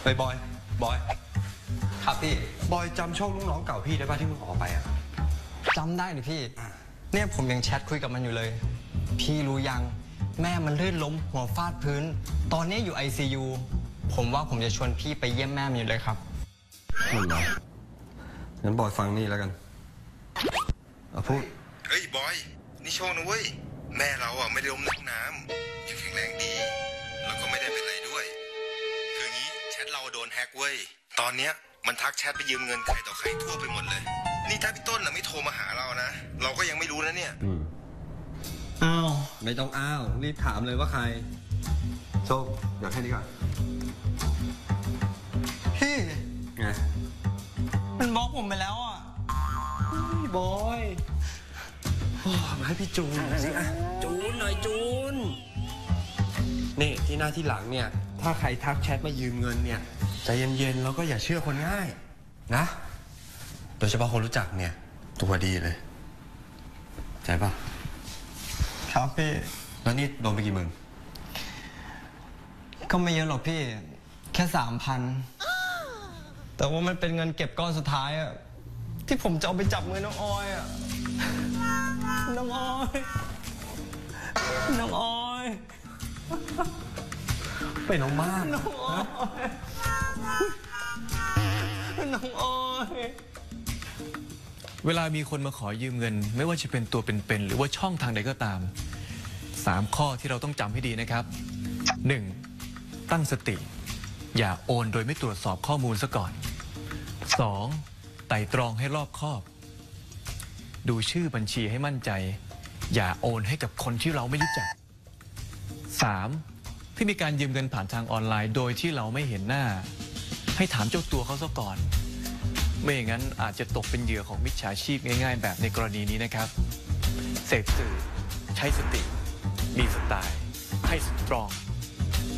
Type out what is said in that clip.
ไปบอยครับพี่บอยจำช่องลูกน้องเก่าพี่ได้ป่ะที่มึงออกไปอ่ะจำได้ดิพี่เนี่ยผมยังแชทคุยกับมันอยู่เลยพี่รู้ยังแม่มันลื่นล้มหัวฟาดพื้นตอนนี้อยู่ ICU ผมว่าผมจะชวนพี่ไปเยี่ยมแม่มันอยู่เลยครับนั่นเหรองั้นบอยฟังนี่แล้วกันเอาพูดเฮ้ยบอยนี่โชคนะเว้ยแม่เราอ่ะไม่ได้ล้มในห้องน้ำยังแข็งแรงดีแล้วก็ไม่ได้เป็นอะไรด้วยคืองี้แชทเราโดนแฮกเว้ยตอนเนี้ยมันทักแชทไปยืมเงินใครต่อใครทั่วไปหมดเลยนี่ถ้าพี่ต้นน่ะไม่โทรมาหาเรานะเราก็ยังไม่รู้นะเนี่ยอ้าวไม่ต้องอ้าวรีบถามเลยว่าใครโชคอยากแค่นี้ก่อนพี่ไงมันบล็อกผมไปแล้วอ่ะบอยมาให้พี่จูนสิอ่ะจูนหน่อยจูนนี่ที่หน้าที่หลังเนี่ยถ้าใครทักแชทมายืมเงินเนี่ยใจเย็นๆแล้วก็อย่าเชื่อคนง่ายนะโดยเฉพาะคนรู้จักเนี่ยตัวดีเลยใจป่ะครับพี่แล้วนี่โดนไปกี่หมื่นก็ไม่เยอะหรอกพี่แค่ 3,000แต่ว่ามันเป็นเงินเก็บก้อนสุดท้ายอะที่ผมจะเอาไปจับมือน้องออยอะน้องออยเป็นน้องมากน้องออยเวลามีคนมาขอยืมเงินไม่ว่าจะเป็นตัวเป็นๆหรือว่าช่องทางใดก็ตาม3ข้อที่เราต้องจำให้ดีนะครับ 1. ตั้งสติอย่าโอนโดยไม่ตรวจสอบข้อมูลซะก่อน 2. ไต่ตรองให้รอบคอบดูชื่อบัญชีให้มั่นใจอย่าโอนให้กับคนที่เราไม่รู้จัก 3. ที่มีการยืมเงินผ่านทางออนไลน์โดยที่เราไม่เห็นหน้าให้ถามเจ้าตัวเขาซะก่อนไม่อย่างนั้นอาจจะตกเป็นเหยื่อของมิจฉาชีพง่ายๆแบบในกรณีนี้นะครับเสพสื่อใช้สติมีสไตล์ให้สตรอง